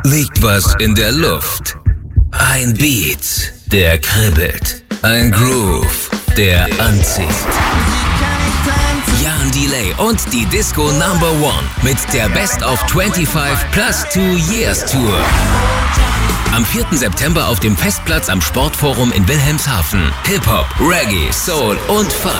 liegt was in der Luft. Ein Beat, der kribbelt. Ein Groove, der anzieht. Jan Delay und die Disco Number One mit der Best of 25 plus 2 Years Tour. Am 4. September auf dem Festplatz am Sportforum in Wilhelmshaven. Hip-Hop, Reggae, Soul und Funk.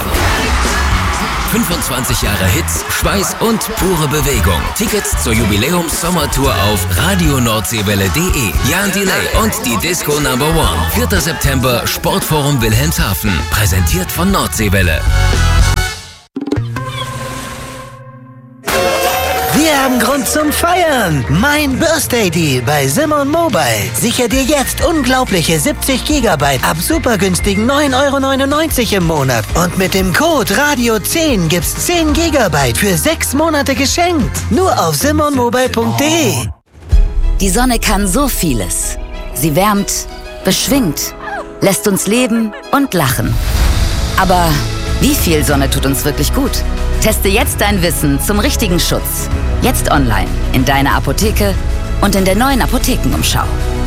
25 Jahre Hits, Schweiß und pure Bewegung. Tickets zur Jubiläums-Sommertour auf radionordsee-welle.de. Jan Delay und die Disco Number One. 4. September, Sportforum Wilhelmshaven. Präsentiert von Nordseewelle. Wir haben Grund zum Feiern. Mein Birthday Deal bei Simon Mobile. Sicher dir jetzt unglaubliche 70 GB ab super günstigen 9,99 € im Monat. Und mit dem Code Radio10 gibt's 10 GB für 6 Monate geschenkt. Nur auf simonmobile.de. Die Sonne kann so vieles. Sie wärmt, beschwingt, lässt uns leben und lachen. Aber wie viel Sonne tut uns wirklich gut? Teste jetzt dein Wissen zum richtigen Schutz. Jetzt online, in deiner Apotheke und in der neuen Apothekenumschau.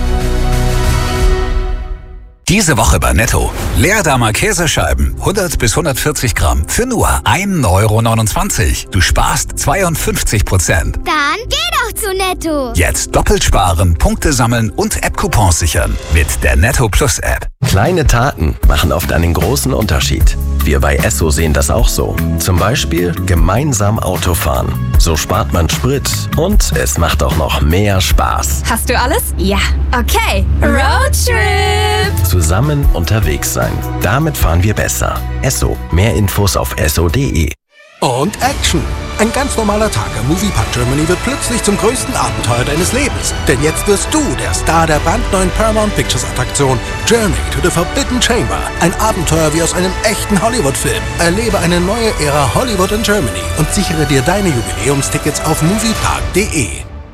Diese Woche bei Netto. Leerdammer Käsescheiben, 100 bis 140 Gramm, für nur 1,29 €. Du sparst 52%. Dann geh doch zu Netto. Jetzt doppelt sparen, Punkte sammeln und App-Coupons sichern mit der Netto Plus App. Kleine Taten machen oft einen großen Unterschied. Wir bei Esso sehen das auch so. Zum Beispiel gemeinsam Autofahren. So spart man Sprit und es macht auch noch mehr Spaß. Hast du alles? Ja. Okay. Roadtrip! Zusammen unterwegs sein. Damit fahren wir besser. Esso. Mehr Infos auf esso.de. Und Action! Ein ganz normaler Tag am Moviepark Germany wird plötzlich zum größten Abenteuer deines Lebens. Denn jetzt wirst du der Star der brandneuen Paramount Pictures Attraktion Journey to the Forbidden Chamber. Ein Abenteuer wie aus einem echten Hollywood-Film. Erlebe eine neue Ära Hollywood in Germany und sichere dir deine Jubiläumstickets auf moviepark.de.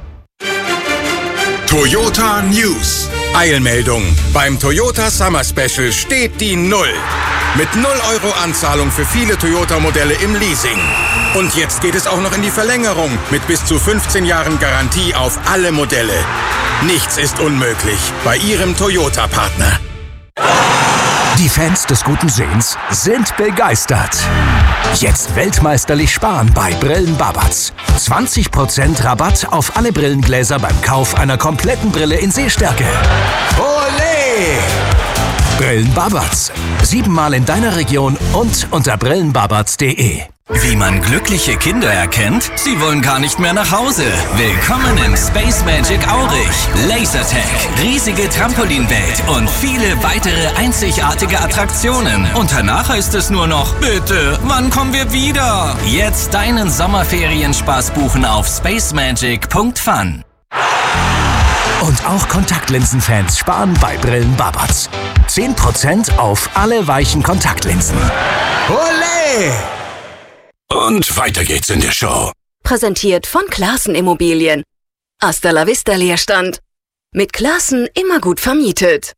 Toyota News. Eilmeldung. Beim Toyota Summer Special steht die 0. Mit 0 € Anzahlung für viele Toyota-Modelle im Leasing. Und jetzt geht es auch noch in die Verlängerung mit bis zu 15 Jahren Garantie auf alle Modelle. Nichts ist unmöglich bei Ihrem Toyota-Partner. Die Fans des guten Sehens sind begeistert. Jetzt weltmeisterlich sparen bei Brillen Babatz. 20% Rabatt auf alle Brillengläser beim Kauf einer kompletten Brille in Sehstärke. Olé! Brillen Babatz. 7-mal in deiner Region und unter brillenbabatz.de. Wie man glückliche Kinder erkennt? Sie wollen gar nicht mehr nach Hause. Willkommen im Space Magic Aurich. Lasertag, riesige Trampolinwelt und viele weitere einzigartige Attraktionen. Und danach heißt es nur noch, bitte, wann kommen wir wieder? Jetzt deinen Sommerferienspaß buchen auf spacemagic.fun. Und auch Kontaktlinsenfans sparen bei Brillen Babatz. 10% auf alle weichen Kontaktlinsen. Olé! Und weiter geht's in der Show. Präsentiert von Classen Immobilien. Hasta la vista Leerstand. Mit Classen immer gut vermietet.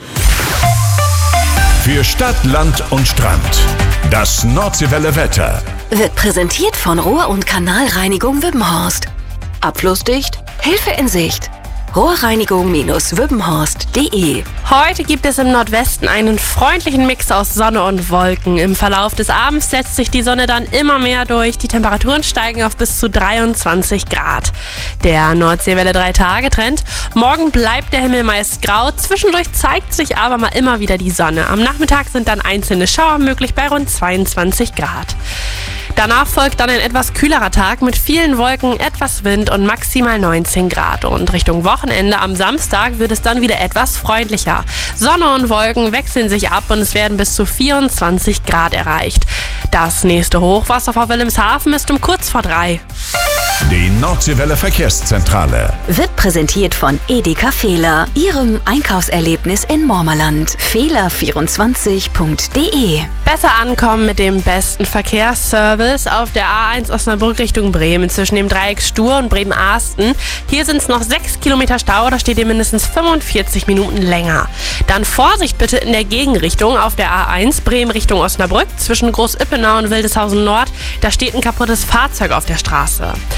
Für Stadt, Land und Strand. Das Nordseewelle Wetter. Wird präsentiert von Rohr- und Kanalreinigung Wübbenhorst. Abflussdicht, Hilfe in Sicht. Rohrreinigung-wübbenhorst.de. Heute gibt es im Nordwesten einen freundlichen Mix aus Sonne und Wolken. Im Verlauf des Abends setzt sich die Sonne dann immer mehr durch. Die Temperaturen steigen auf bis zu 23 Grad. Der Nordseewelle 3-Tage-Trend. Morgen bleibt der Himmel meist grau. Zwischendurch zeigt sich aber mal immer wieder die Sonne. Am Nachmittag sind dann einzelne Schauer möglich bei rund 22 Grad. Danach folgt dann ein etwas kühlerer Tag mit vielen Wolken, etwas Wind und maximal 19 Grad. Und Richtung Wochenende am Samstag wird es dann wieder etwas freundlicher. Sonne und Wolken wechseln sich ab und es werden bis zu 24 Grad erreicht. Das nächste Hochwasser vor Wilhelmshaven ist um kurz vor 3. Die Nordseewelle Verkehrszentrale Wird präsentiert von Edeka Fehler, Ihrem Einkaufserlebnis in Mormerland. Fehler24.de. Besser ankommen mit dem besten Verkehrsservice auf der A1 Osnabrück Richtung Bremen zwischen dem Dreieck Stur und Bremen-Arsten. Hier sind es noch 6 Kilometer Stau, da steht ihr mindestens 45 Minuten länger. Dann Vorsicht bitte in der Gegenrichtung auf der A1 Bremen Richtung Osnabrück zwischen Groß-Ippenau und Wildeshausen Nord. Da steht ein kaputtes Fahrzeug auf der Straße.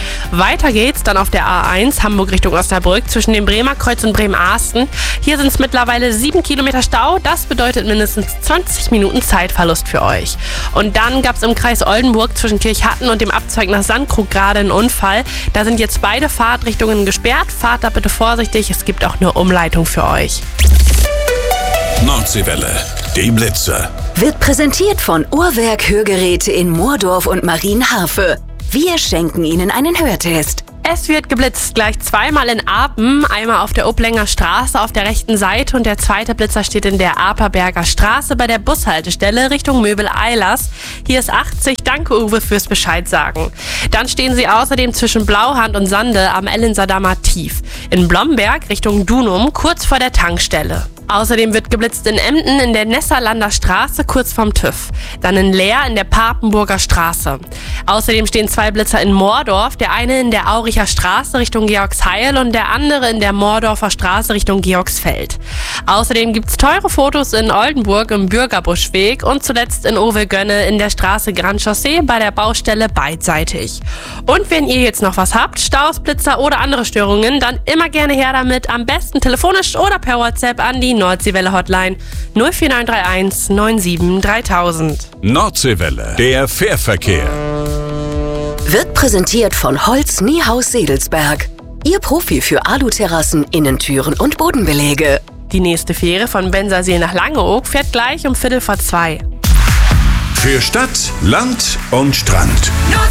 Weiter geht's dann auf der A1 Hamburg Richtung Osnabrück zwischen dem Bremer Kreuz und Bremen-Ahsten. Hier sind es mittlerweile 7 Kilometer Stau. Das bedeutet mindestens 20 Minuten Zeitverlust für euch. Und dann gab es im Kreis Oldenburg zwischen Kirchhatten und dem Abzweig nach Sandkrug gerade einen Unfall. Da sind jetzt beide Fahrtrichtungen gesperrt. Fahrt da bitte vorsichtig. Es gibt auch eine Umleitung für euch. Nordseewelle, die Blitzer. Wird präsentiert von Uhrwerk Hörgeräte in Moordorf und Marienhafe. Wir schenken Ihnen einen Hörtest. Es wird geblitzt, gleich zweimal in Apen, einmal auf der Oblenger Straße auf der rechten Seite und der zweite Blitzer steht in der Aperberger Straße bei der Bushaltestelle Richtung Möbel-Eilers. Hier ist 80, danke Uwe fürs Bescheid sagen. Dann stehen sie außerdem zwischen Blauhand und Sande am Ellensadamer Tief. In Blomberg Richtung Dunum, kurz vor der Tankstelle. Außerdem wird geblitzt in Emden in der Nesserlander Straße kurz vorm TÜV. Dann in Leer in der Papenburger Straße. Außerdem stehen 2 Blitzer in Moordorf, der eine in der Auricher Straße Richtung Georgsheil und der andere in der Moordorfer Straße Richtung Georgsfeld. Außerdem gibt's teure Fotos in Oldenburg im Bürgerbuschweg und zuletzt in Ovelgönne in der Straße Grand Chaussee bei der Baustelle beidseitig. Und wenn ihr jetzt noch was habt, Staus, Blitzer oder andere Störungen, dann immer gerne her damit, am besten telefonisch oder per WhatsApp an die Nordseewelle Hotline 04931 97 3000. Nordseewelle, der Fährverkehr. Wird präsentiert von Holz Niehaus Sedelsberg. Ihr Profi für Aluterrassen, Innentüren und Bodenbeläge. Die nächste Fähre von Bensersee nach Langeoog fährt gleich um 1:15. Für Stadt, Land und Strand.